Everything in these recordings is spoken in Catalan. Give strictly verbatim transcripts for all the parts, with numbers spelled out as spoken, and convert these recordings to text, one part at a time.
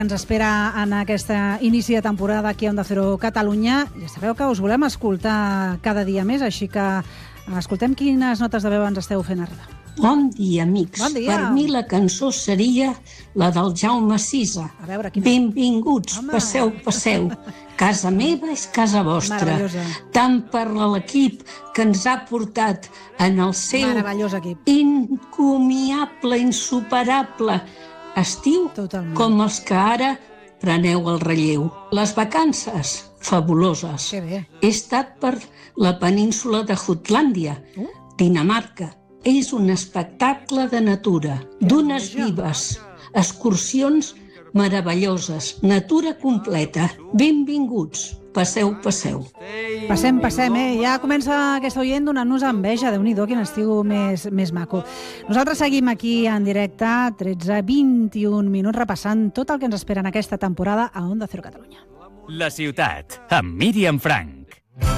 Ens espera en aquesta inici de temporada aquí a Onda Cero Catalunya. Ja sabeu que us volem escoltar cada dia més, així que escoltem quines notes de veu ens esteu fent arribar. Bon dia, amics. Bon dia. Per mi la cançó seria la del Jaume Sisa. A veure, quina... Benvinguts, Home. passeu, passeu. Casa meva és casa vostra. Meravellosa. Tant per l'equip que ens ha portat en el seu Meravellós equip. incomiable, insuperable estiu, Totalment. com els que ara preneu el relleu. Les vacances, fabuloses. Que bé. He estat per la península de Jutlàndia, Uh. Dinamarca. És un espectacle de natura, dunes vives, excursions meravelloses, natura completa. Benvinguts, passeu, passeu. Passem, passem, eh? Ja comença aquesta oient donant-nos enveja. Déu-n'hi-do, quin estiu més, més maco. Nosaltres seguim aquí en directe, tretze vint i un minuts, repassant tot el que ens espera en aquesta temporada a Onda Cero Catalunya. La ciutat, amb Míriam Frank.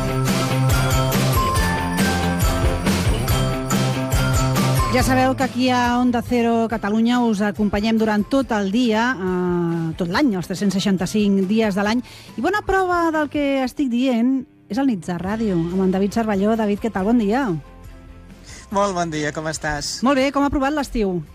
Ja sabeu que aquí a Onda Cero Catalunya us acompanyem durant tot el dia, eh, tot l'any, els tres-cents seixanta-cinc dies de l'any. I bona prova del que estic dient és el Nits de Ràdio, amb en David Cervelló. David, què tal? Bon dia. Molt bon dia, com estàs? Molt bé, com ha aprovat l'estiu?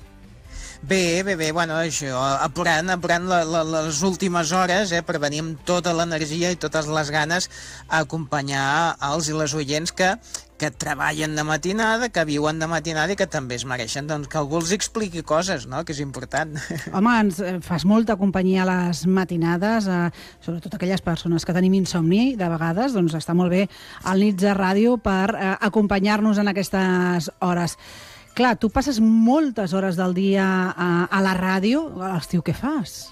Bé, bé, bé, bueno, això, apurant, apurant la, la, les últimes hores, eh, per venir amb tota l'energia i totes les ganes a acompanyar els i les oients que, que treballen de matinada, que viuen de matinada i que també es mereixen doncs, que algú els expliqui coses, no?, que és important. Home, ens fas molta companyia a les matinades, eh, sobretot aquelles persones que tenim insomni, de vegades, doncs està molt bé el Nits de Ràdio per eh, acompanyar-nos en aquestes hores. Clar, tu passes moltes hores del dia a, a la ràdio. A l'estiu què fas?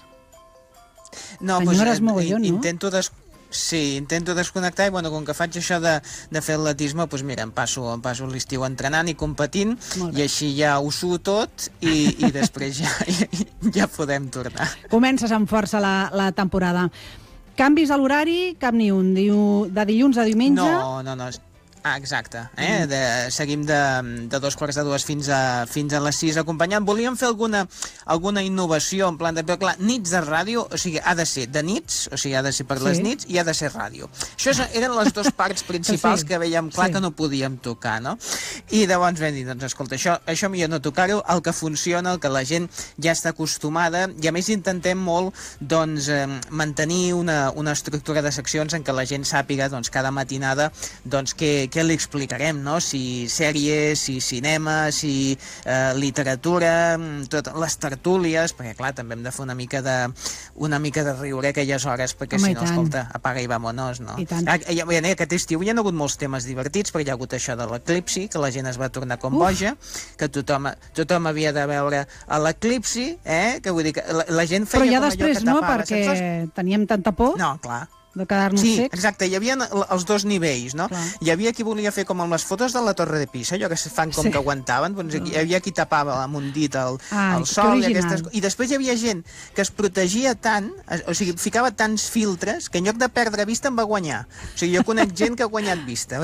No, T'enyores doncs, mogollon, no? Intento des... Sí, intento desconnectar i, bueno, com que faig això de, de fer atletisme, doncs mira, em passo, em passo l'estiu entrenant i competint, i així ja ho suo tot i, i després ja, ja podem tornar. Comences amb força la, la temporada. Canvis a l'horari? Cap ni un. Diu, de dilluns a diumenge? No, no, no. Ah, exacte. Eh? De, seguim de, de dos quarts de dues fins a, fins a les sis acompanyant. Volíem fer alguna, alguna innovació en plan de... Però clar, nits de ràdio, o sigui, ha de ser de nits, o sigui, ha de ser per sí. les nits i ha de ser ràdio. Això eren les dues parts principals sí. que veiem clar sí. que no podíem tocar, no? I llavors vam dir, doncs escolta, això, això millor no tocar-ho, el que funciona, el que la gent ja està acostumada, i a més intentem molt doncs, eh, mantenir una, una estructura de seccions en què la gent sàpiga doncs, cada matinada doncs, que què li explicarem, no? Si sèries, si cinema, si eh, literatura, tot, les tertúlies, perquè clar, també hem de fer una mica de, una mica de riure aquelles hores, perquè Home, si no, escolta, apaga i vámonos, no? I tant. Ah, ja, ja, aquest estiu hi ha hagut molts temes divertits, perquè hi ha hagut això de l'eclipsi, que la gent es va tornar com Uf. boja, que tothom, tothom havia de veure a l'eclipsi, eh? Que vull dir que la, la gent feia Però ja com després, allò que tapava, no? Perquè saps? teníem tanta por. No, clar. De quedar-nos sí, secs. exacte, hi havia els dos nivells, no? Clar. Hi havia qui volia fer com amb les fotos de la Torre de Pisa, allò que es fan com sí. que aguantaven, doncs hi havia qui tapava amb un dit el, Ai, el sol i aquestes... I després hi havia gent que es protegia tant, o sigui, ficava tants filtres, que en lloc de perdre vista en va guanyar. O sigui, jo conec gent que ha guanyat vista.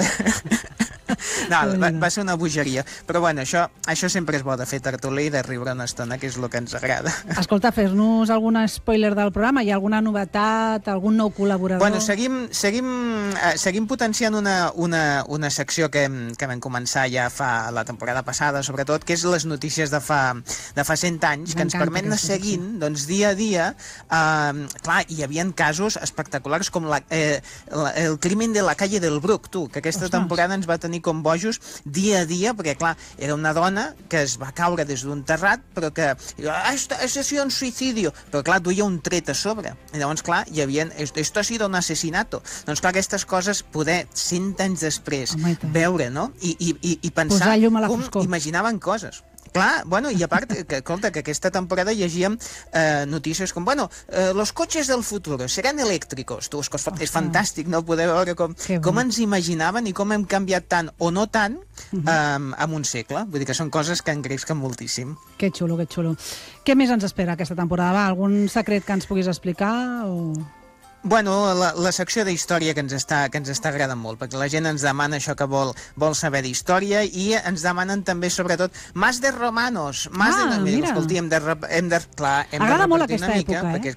No, va, va ser una bogeria. Però bueno, això, això sempre és bo de fer tertúlia i de riure una estona, que és el que ens agrada. Escolta, fes-nos algun spoiler del programa. Hi ha alguna novetat, algun nou col·laborador? Bueno, seguim, seguim, eh, seguim potenciant una, una, una secció que, que vam començar ja fa la temporada passada, sobretot, que és les notícies de fa, de fa cent anys, que ens permet anar seguint doncs, dia a dia. Eh, clar, hi havia casos espectaculars com la, eh, la, el crimen de la calle del Bruc, tu, que aquesta Ostres. temporada ens va tenir com bojos dia a dia, perquè clar, era una dona que es va caure des d'un terrat, però que ah, esto, esto ha sido un suicidio, però clar, duia un tret a sobre, i llavors clar, hi havia esto ha sido un asesinato, doncs clar, aquestes coses poder cent anys després Home, veure, no? I, i, i pensar com foscor. Imaginaven coses. Clar, bueno, i a part, que, escolta, que aquesta temporada llegíem eh, notícies com, bueno, eh, los coches del futuro seran elèctricos. Tu, és, és fantàstic, no? Poder veure com, com ens imaginaven i com hem canviat tant o no tant uh -huh. eh, en un segle. Vull dir que són coses que engresquen moltíssim. Que xulo, que xulo. Què més ens espera aquesta temporada? Va, algun secret que ens puguis explicar? O... Bueno, la, la secció d'història que ens està que ens està agradant molt, perquè la gent ens demana això que vol vol saber d'història i ens demanen també, sobretot, más de romanos. Más ah, de... mira. Escolti, hem de, hem de, clar, hem Agrada de molt repartir aquesta una mica, època, eh? perquè